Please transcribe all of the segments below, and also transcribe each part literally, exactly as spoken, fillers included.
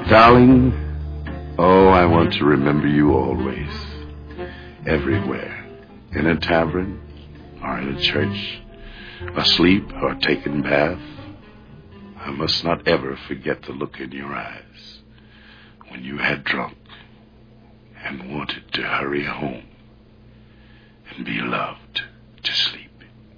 Darling, oh, I want to remember you always, everywhere, in a tavern or in a church, asleep or taking bath. I must not ever forget the look in your eyes when you had drunk and wanted to hurry home and be loved to sleep.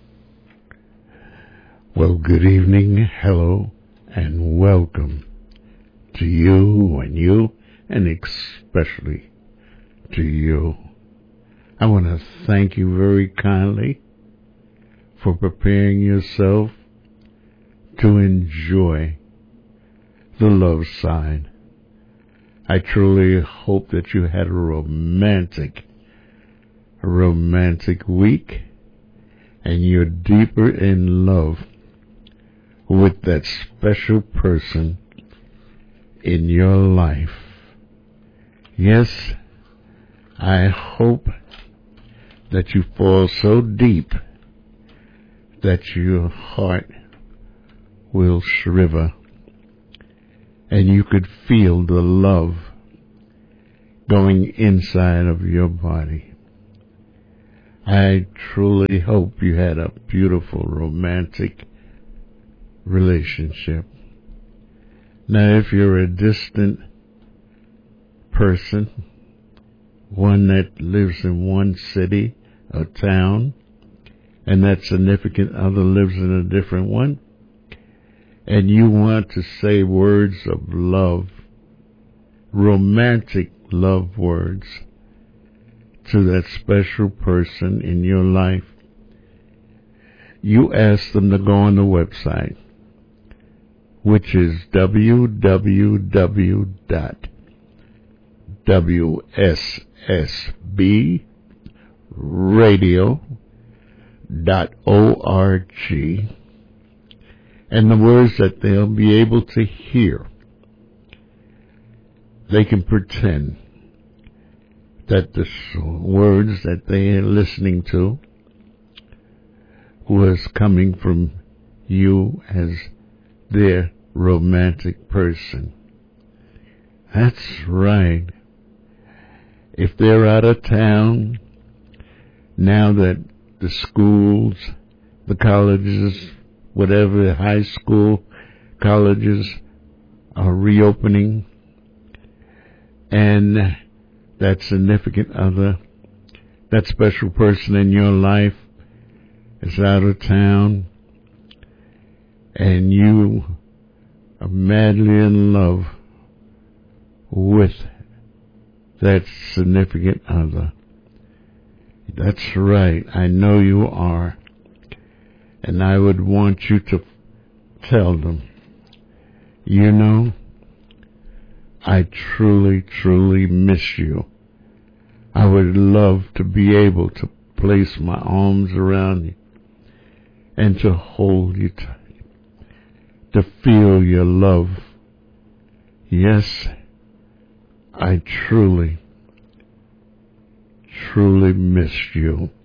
Well, good evening, hello, and welcome to you and you, and especially to you. I want to thank you very kindly for preparing yourself to enjoy the love side. I truly hope that you had a romantic, a romantic week, and you're deeper in love with that special person in your life. Yes, I hope that you fall so deep that your heart will shrivel and you could feel the love going inside of your body. I truly hope you had a beautiful romantic relationship. Now, if you're a distant person, one that lives in one city or town, and that significant other lives in a different one, and you want to say words of love, romantic love words, to that special person in your life, you ask them to go on the website, which is w w w dot w s s b radio dot org, and the words that they'll be able to hear, they can pretend that the words that they are listening to was coming from you as their romantic person. That's right. If they're out of town, now that the schools, the colleges, whatever, high school, colleges are reopening, and that significant other, that special person in your life is out of town, and you are madly in love with that significant other. That's right, I know you are. And I would want you to tell them, you know, I truly, truly miss you. I would love to be able to place my arms around you and to hold you tight, to feel your love. Yes, I truly, truly miss you.